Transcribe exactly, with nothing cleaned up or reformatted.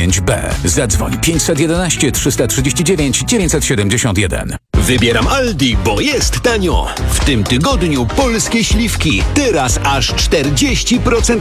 dziewięć B. Zadzwoń pięćset jedenaście trzysta trzydzieści dziewięć dziewięćset siedemdziesiąt jeden. Wybieram Aldi, bo jest tanio. W tym tygodniu polskie śliwki. Teraz aż czterdzieści procent